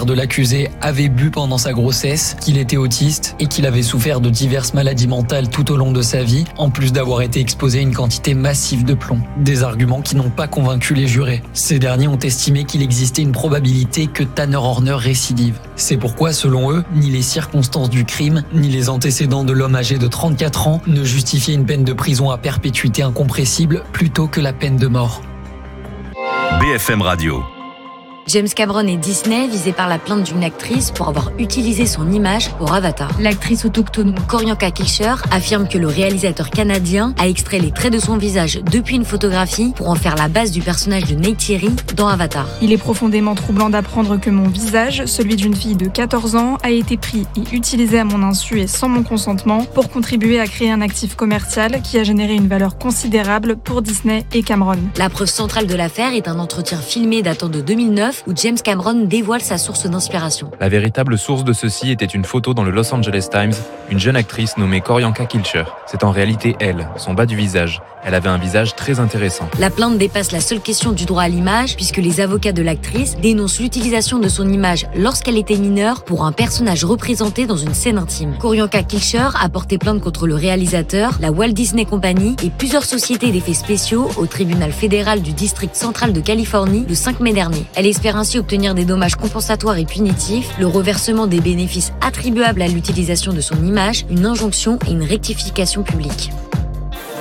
de l'accusé avait bu pendant sa grossesse, qu'il était autiste et qu'il avait souffert de diverses maladies mentales tout au long de sa vie, en plus d'avoir été exposé à une quantité massive de plomb. Des arguments qui n'ont pas convaincu les jurés. Ces derniers ont estimé qu'il existait une probabilité que Tanner Horner récidive. C'est pourquoi, selon eux, ni les circonstances du crime, ni les antécédents de l'homme âgé de 34 ans ne justifiaient une peine de prison à perpétuité incompressible plutôt que la peine de mort. BFM Radio. James Cameron et Disney visés par la plainte d'une actrice pour avoir utilisé son image pour Avatar. L'actrice autochtone Q'orianka Kilcher affirme que le réalisateur canadien a extrait les traits de son visage depuis une photographie pour en faire la base du personnage de Neytiri dans Avatar. Il est profondément troublant d'apprendre que mon visage, celui d'une fille de 14 ans, a été pris et utilisé à mon insu et sans mon consentement pour contribuer à créer un actif commercial qui a généré une valeur considérable pour Disney et Cameron. La preuve centrale de l'affaire est un entretien filmé datant de 2009 où James Cameron dévoile sa source d'inspiration. La véritable source de ceci était une photo dans le Los Angeles Times, une jeune actrice nommée Q'orianka Kilcher. C'est en réalité elle, son bas du visage. Elle avait un visage très intéressant. La plainte dépasse la seule question du droit à l'image puisque les avocats de l'actrice dénoncent l'utilisation de son image lorsqu'elle était mineure pour un personnage représenté dans une scène intime. Q'orianka Kilcher a porté plainte contre le réalisateur, la Walt Disney Company et plusieurs sociétés d'effets spéciaux au tribunal fédéral du district central de Californie le 5 mai dernier. Elle espère ainsi obtenir des dommages compensatoires et punitifs, le reversement des bénéfices attribuables à l'utilisation de son image, une injonction et une rectification publique.